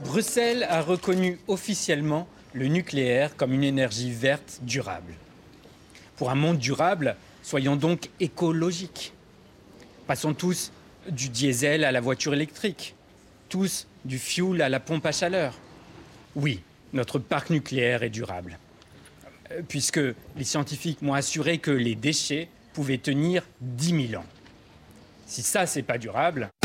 Bruxelles a reconnu officiellement le nucléaire comme une énergie verte durable. Pour un monde durable, soyons donc écologiques. Passons tous du diesel à la voiture électrique, tous du fioul à la pompe à chaleur. Oui, notre parc nucléaire est durable, puisque les scientifiques m'ont assuré que les déchets pouvaient tenir 10 000 ans. Si ça, c'est pas durable...